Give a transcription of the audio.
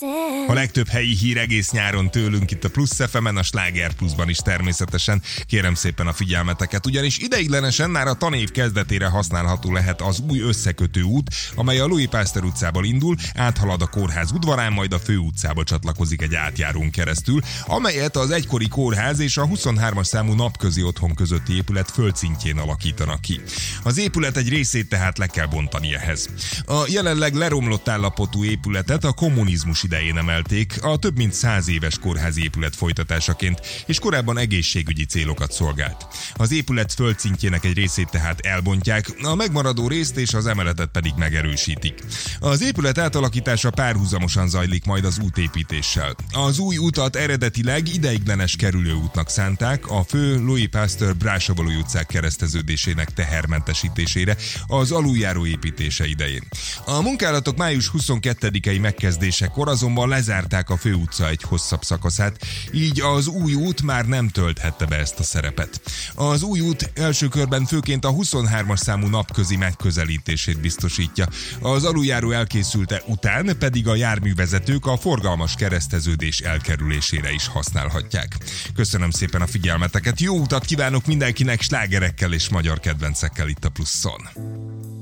A legtöbb helyi hír egész nyáron tőlünk itt a Plusz FM-en, a Sláger Pluszban is természetesen. Kérem szépen a figyelmeteket, ugyanis ideiglenesen már a tanév kezdetére használható lehet az új összekötő út, amely a Louis Pasteur utcából indul, áthalad a kórház udvarán, majd a fő utcába csatlakozik egy átjárón keresztül, amelyet az egykori kórház és a 23-as számú napközi otthon közötti épület földszintjén alakítanak ki. Az épület egy részét tehát le kell bontani ehhez. A jelenleg leromlott állapotú épületet a kommunizmus idején emelték a több mint 100 éves kórházi épület folytatásaként, és korábban egészségügyi célokat szolgált. Az épület földszintjének egy részét tehát elbontják, a megmaradó részt és az emeletet pedig megerősítik. Az épület átalakítása párhuzamosan zajlik majd az útépítéssel. Az új utat eredetileg ideiglenes kerülőútnak szánták a fő Louis Pasteur Brassavoly utcák kereszteződésének tehermentesítésére az aluljáró építése idején. A munkálatok május 22-i megkezdésekor azonban lezárták a főutca egy hosszabb szakaszát, így az új út már nem tölthette be ezt a szerepet. Az új út első körben főként a 23-as számú napközi megközelítését biztosítja. Az aluljáró elkészülte után pedig a járművezetők a forgalmas kereszteződés elkerülésére is használhatják. Köszönöm szépen a figyelmeteket, jó utat kívánok mindenkinek slágerekkel és magyar kedvencekkel itt a Pluszon.